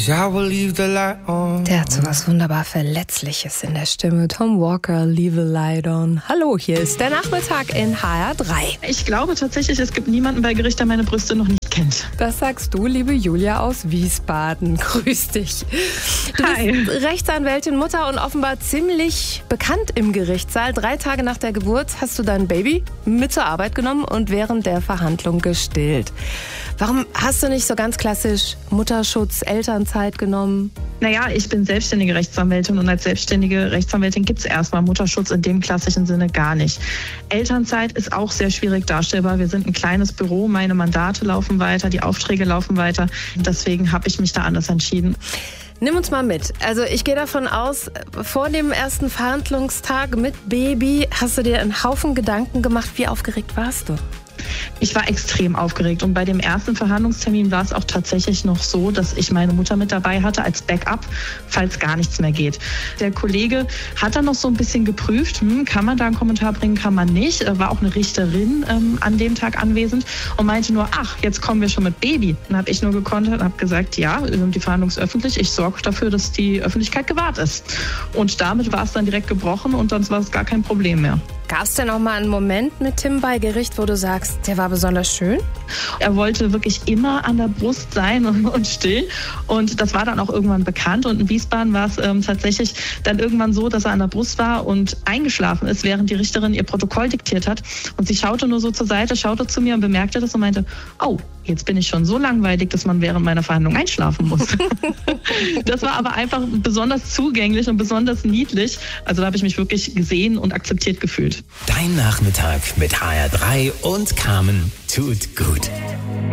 'cause I will leave the light on. Der hat so was wunderbar Verletzliches in der Stimme. Tom Walker, Leave the Light On. Hallo, hier ist der Nachmittag in HR3. Ich glaube tatsächlich, es gibt niemanden bei Gericht, der meine Brüste noch nicht kennt. Das sagst du, liebe Julia aus Wiesbaden. Grüß dich. Du bist Rechtsanwältin, Mutter und offenbar ziemlich bekannt im Gerichtssaal. 3 Tage nach der Geburt hast du dein Baby mit zur Arbeit genommen und während der Verhandlung gestillt. Warum hast du nicht so ganz klassisch Mutterschutz, Elternzeit genommen? Naja, ich bin selbstständige Rechtsanwältin und als selbstständige Rechtsanwältin gibt es erstmal Mutterschutz in dem klassischen Sinne gar nicht. Elternzeit ist auch sehr schwierig darstellbar. Wir sind ein kleines Büro, meine Mandate laufen weiter, die Aufträge laufen weiter. Deswegen habe ich mich da anders entschieden. Nimm uns mal mit. Also ich gehe davon aus, vor dem ersten Verhandlungstag mit Baby hast du dir einen Haufen Gedanken gemacht. Wie aufgeregt warst du? Ich war extrem aufgeregt und bei dem ersten Verhandlungstermin war es auch tatsächlich noch so, dass ich meine Mutter mit dabei hatte als Backup, falls gar nichts mehr geht. Der Kollege hat dann noch so ein bisschen geprüft, kann man da einen Kommentar bringen, kann man nicht. War auch eine Richterin an dem Tag anwesend und meinte nur, ach, jetzt kommen wir schon mit Baby. Dann habe ich nur gekontert und habe gesagt, ja, die Verhandlung ist öffentlich, ich sorge dafür, dass die Öffentlichkeit gewahrt ist. Und damit war es dann direkt gebrochen und dann war es gar kein Problem mehr. Gab es denn auch mal einen Moment mit Tim bei Gericht, wo du sagst, der war besonders schön? Er wollte wirklich immer an der Brust sein und still. Und das war dann auch irgendwann bekannt. Und in Wiesbaden war es tatsächlich dann irgendwann so, dass er an der Brust war und eingeschlafen ist, während die Richterin ihr Protokoll diktiert hat. Und sie schaute nur so zur Seite, schaute zu mir und bemerkte das und meinte, oh, jetzt bin ich schon so langweilig, dass man während meiner Verhandlung einschlafen muss. Das war aber einfach besonders zugänglich und besonders niedlich. Also da habe ich mich wirklich gesehen und akzeptiert gefühlt. Dein Nachmittag mit HR3 und Carmen tut gut.